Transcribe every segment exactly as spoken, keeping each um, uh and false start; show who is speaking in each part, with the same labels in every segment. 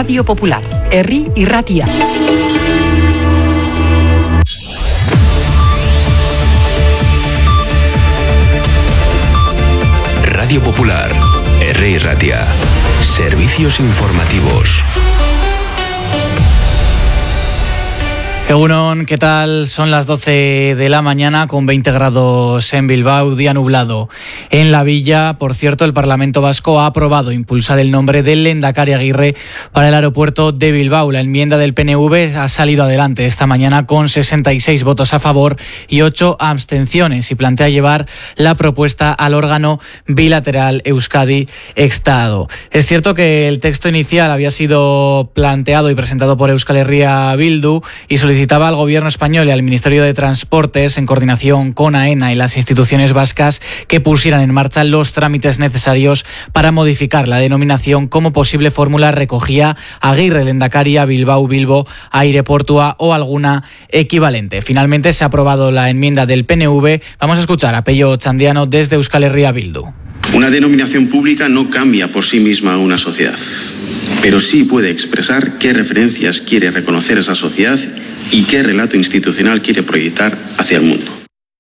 Speaker 1: Radio Popular, Herri Irratia.
Speaker 2: Radio Popular, Herri Irratia. Servicios informativos.
Speaker 3: Egunon, ¿qué tal? Son las doce de la mañana con veinte grados en Bilbao, día nublado. En la Villa, por cierto, el Parlamento Vasco ha aprobado impulsar el nombre del Lehendakari Aguirre para el aeropuerto de Bilbao. La enmienda del P N V ha salido adelante esta mañana con sesenta y seis votos a favor y ocho abstenciones y plantea llevar la propuesta al órgano bilateral Euskadi-Estado. Es cierto que el texto inicial había sido planteado y presentado por Euskal Herria Bildu y solicitaba al Gobierno español y al Ministerio de Transportes, en coordinación con AENA y las instituciones vascas, que pusieran en marcha los trámites necesarios para modificar la denominación. Como posible fórmula recogía Aguirre Lehendakaria, Bilbao, Bilbo, Aireportua o alguna equivalente. Finalmente se ha aprobado la enmienda del P N V. Vamos a escuchar a Pello Txandiano desde Euskal Herria Bildu.
Speaker 4: Una denominación pública no cambia por sí misma una sociedad, pero sí puede expresar qué referencias quiere reconocer esa sociedad y qué relato institucional quiere proyectar hacia el mundo.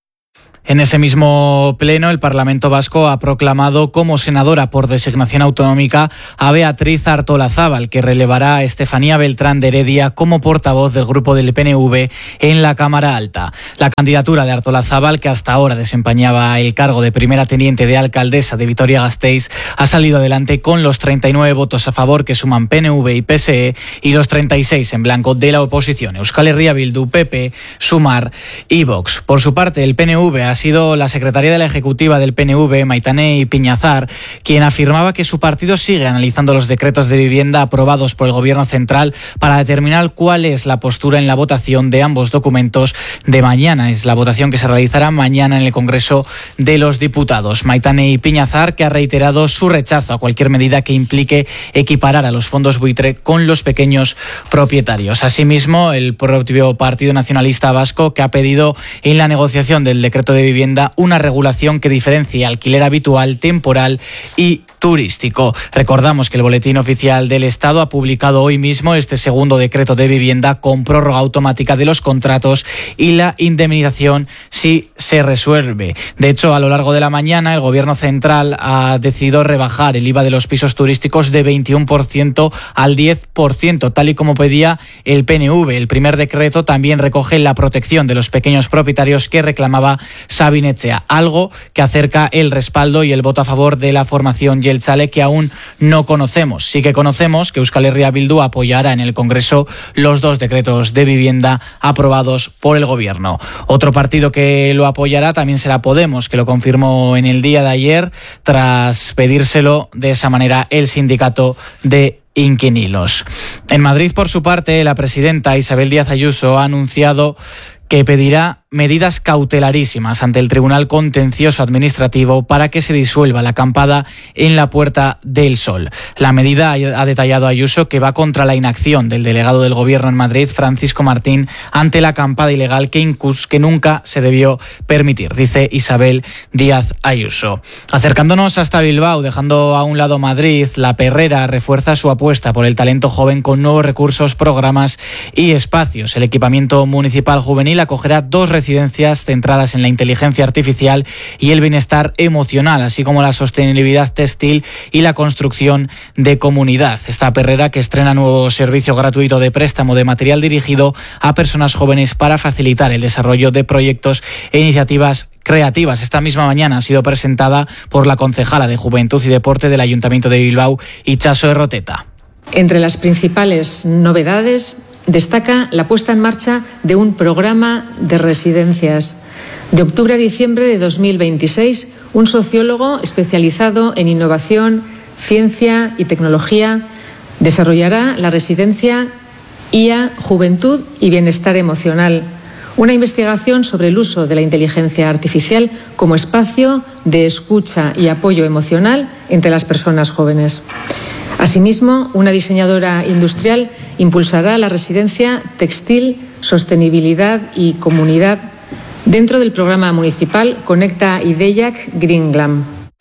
Speaker 3: En ese mismo pleno, el Parlamento Vasco ha proclamado como senadora por designación autonómica a Beatriz Artolazábal, que relevará a Estefanía Beltrán de Heredia como portavoz del grupo del P N V en la Cámara Alta. La candidatura de Artolazábal, que hasta ahora desempeñaba el cargo de primera teniente de alcaldesa de Vitoria-Gasteiz, ha salido adelante con los treinta y nueve votos a favor que suman P N V y P S E y los treinta y seis en blanco de la oposición: Euskal Herria Bildu, P P, Sumar y Vox. Por su parte, el P N V ha Ha sido la secretaria de la Ejecutiva del P N V, Maitane Ipiñazar, quien afirmaba que su partido sigue analizando los decretos de vivienda aprobados por el Gobierno central para determinar cuál es la postura en la votación de ambos documentos de mañana. Es la votación que se realizará mañana en el Congreso de los Diputados. Maitane Ipiñazar, que ha reiterado su rechazo a cualquier medida que implique equiparar a los fondos buitre con los pequeños propietarios. Asimismo, el propio Partido Nacionalista Vasco, que ha pedido en la negociación del decreto de vivienda una regulación que diferencie alquiler habitual, temporal y turístico. Recordamos que el Boletín Oficial del Estado ha publicado hoy mismo este segundo decreto de vivienda con prórroga automática de los contratos y la indemnización si se resuelve. De hecho, a lo largo de la mañana, el Gobierno central ha decidido rebajar el I V A de los pisos turísticos de veintiuno por ciento al diez por ciento, tal y como pedía el P N V. El primer decreto también recoge la protección de los pequeños propietarios que reclamaba Sabin Etxea, algo que acerca el respaldo y el voto a favor de la formación Jeltzale, que aún no conocemos. Sí que conocemos que Euskal Herria Bildu apoyará en el Congreso los dos decretos de vivienda aprobados por el Gobierno. Otro partido que lo apoyará también será Podemos, que lo confirmó en el día de ayer tras pedírselo de esa manera el sindicato de inquilinos. En Madrid, por su parte, la presidenta Isabel Díaz Ayuso ha anunciado que pedirá medidas cautelarísimas ante el Tribunal Contencioso Administrativo para que se disuelva la acampada en la Puerta del Sol. La medida, ha detallado Ayuso, que va contra la inacción del delegado del Gobierno en Madrid, Francisco Martín, ante la acampada ilegal que, incus, que nunca se debió permitir, dice Isabel Díaz Ayuso. Acercándonos hasta Bilbao, dejando a un lado Madrid, La Perrera refuerza su apuesta por el talento joven con nuevos recursos, programas y espacios. El equipamiento municipal juvenil acogerá dos residencias centradas en la inteligencia artificial y el bienestar emocional, así como la sostenibilidad textil y la construcción de comunidad. Esta Perrera, que estrena nuevo servicio gratuito de préstamo de material dirigido a personas jóvenes para facilitar el desarrollo de proyectos e iniciativas creativas. Esta misma mañana ha sido presentada por la concejala de Juventud y Deporte del Ayuntamiento de Bilbao, Itxaso Erroteta.
Speaker 5: Entre las principales novedades destaca la puesta en marcha de un programa de residencias. De octubre a diciembre de dos mil veintiséis, un sociólogo especializado en innovación, ciencia y tecnología desarrollará la residencia I A, Juventud y Bienestar Emocional, una investigación sobre el uso de la inteligencia artificial como espacio de escucha y apoyo emocional entre las personas jóvenes. Asimismo, una diseñadora industrial impulsará la residencia Textil, Sostenibilidad y Comunidad dentro del programa municipal Conecta Ideiak Green Glam.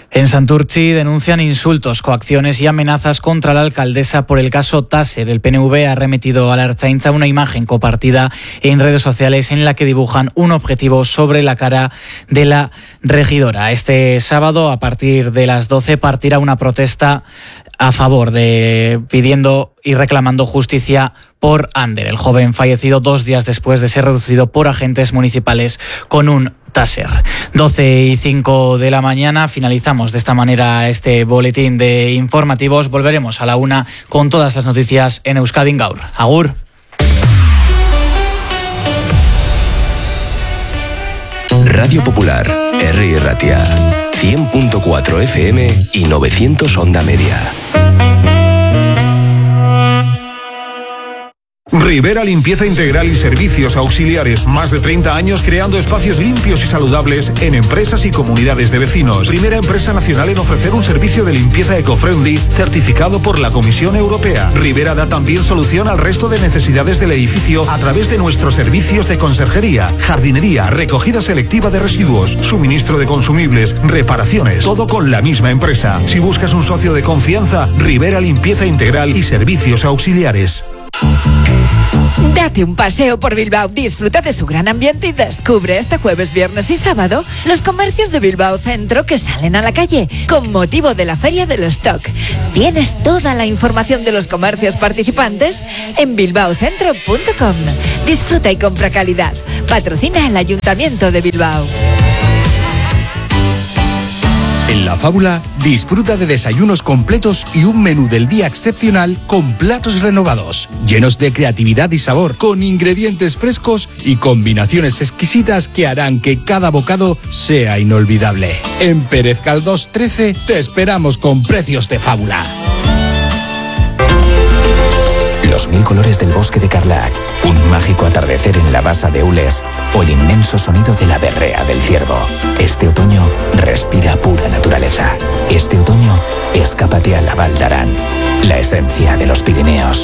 Speaker 3: En Santurtzi denuncian insultos, coacciones y amenazas contra la alcaldesa por el caso Taser. El P N V ha remitido a la Ertzaintza una imagen compartida en redes sociales en la que dibujan un objetivo sobre la cara de la regidora. Este sábado, a partir de las doce, partirá una protesta a favor de pidiendo y reclamando justicia por Ander, el joven fallecido dos días después de ser reducido por agentes municipales con un Taser. doce y cinco de la mañana, finalizamos de esta manera este boletín de informativos. Volveremos a la una con todas las noticias en Euskadi Gaur. Agur.
Speaker 2: Radio Popular, Herri Ratia, cien punto cuatro F M y novecientos onda media.
Speaker 6: Rivera Limpieza Integral y Servicios Auxiliares. Más de treinta años creando espacios limpios y saludables en empresas y comunidades de vecinos. Primera empresa nacional en ofrecer un servicio de limpieza eco-friendly certificado por la Comisión Europea. Rivera da también solución al resto de necesidades del edificio a través de nuestros servicios de conserjería, jardinería, recogida selectiva de residuos, suministro de consumibles, reparaciones. Todo con la misma empresa. Si buscas un socio de confianza, Rivera Limpieza Integral y Servicios Auxiliares.
Speaker 7: Date un paseo por Bilbao, disfruta de su gran ambiente y descubre este jueves, viernes y sábado los comercios de Bilbao Centro que salen a la calle con motivo de la Feria del Stock. Tienes toda la información de los comercios participantes en bilbao centro punto com. Disfruta y compra calidad. Patrocina el Ayuntamiento de Bilbao.
Speaker 8: En La Fábula, disfruta de desayunos completos y un menú del día excepcional con platos renovados, llenos de creatividad y sabor, con ingredientes frescos y combinaciones exquisitas que harán que cada bocado sea inolvidable. En Pérez Caldós trece te esperamos con precios de fábula.
Speaker 9: Los mil colores del bosque de Carlac, un mágico atardecer en la basa de Ules o el inmenso sonido de la berrea del ciervo. Este otoño respira pura naturaleza. Este otoño escápate a la Val d'Aran, la esencia de los Pirineos.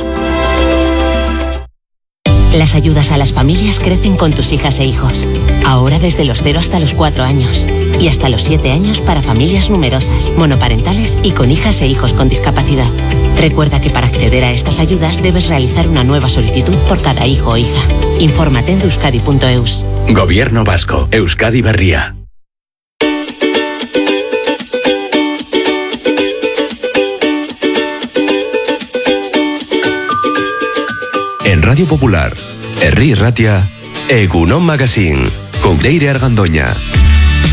Speaker 10: Las ayudas a las familias crecen con tus hijas e hijos. Ahora desde los cero hasta los cuatro años. Y hasta los siete años para familias numerosas, monoparentales y con hijas e hijos con discapacidad. Recuerda que para acceder a estas ayudas debes realizar una nueva solicitud por cada hijo o hija. Infórmate en euskadi punto eus.
Speaker 2: Gobierno Vasco, Euskadi Berria. En Radio Popular, Herri Ratia, Egunon Magazine, con Leire Argandoña.